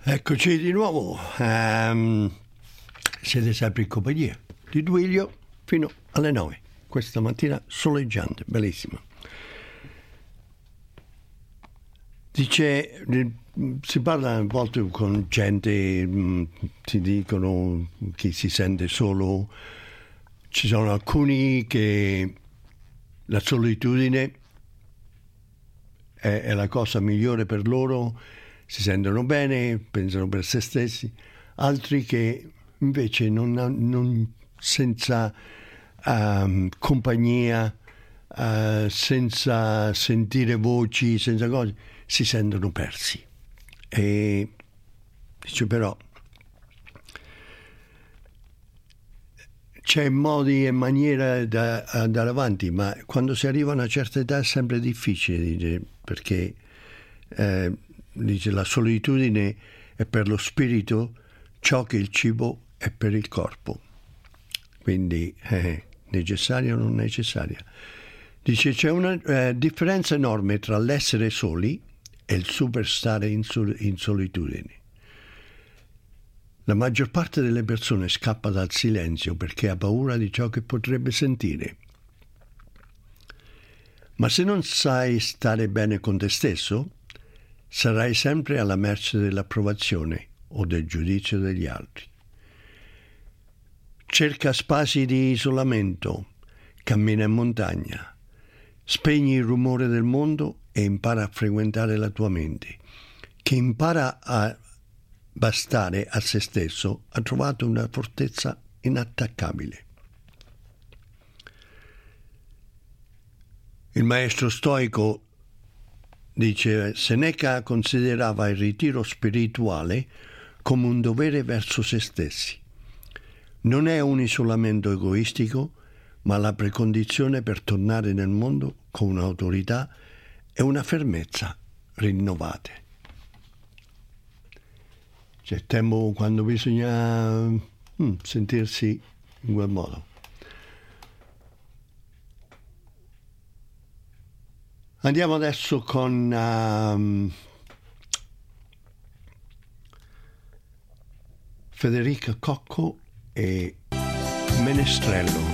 Eccoci di nuovo, siete sempre in compagnia di Duilio fino alle 9, questa mattina soleggiante, bellissima. Dice, si parla a volte con gente, ti dicono che si sente solo, ci sono alcuni che la solitudine è la cosa migliore per loro, si sentono bene, pensano per se stessi, altri che invece non senza compagnia, senza sentire voci, senza cose, si sentono persi. E dice però c'è modi e maniere da andare avanti, ma quando si arriva a una certa età è sempre difficile, dice, perché dice la solitudine è per lo spirito ciò che il cibo è per il corpo, quindi è necessaria o non necessaria. Dice c'è una differenza enorme tra l'essere soli e il superstare in solitudine. La maggior parte delle persone scappa dal silenzio perché ha paura di ciò che potrebbe sentire. Ma se non sai stare bene con te stesso, sarai sempre alla mercé dell'approvazione o del giudizio degli altri. Cerca spazi di isolamento, cammina in montagna, spegni il rumore del mondo e impara a frequentare la tua mente, che impara a bastare a se stesso, ha trovato una fortezza inattaccabile. Il maestro stoico dice, Seneca considerava il ritiro spirituale come un dovere verso se stessi. Non è un isolamento egoistico, ma la precondizione per tornare nel mondo con un'autorità e una fermezza rinnovate. C'è tempo quando bisogna sentirsi in quel modo. Andiamo adesso con Federica Cocco e Menestrello.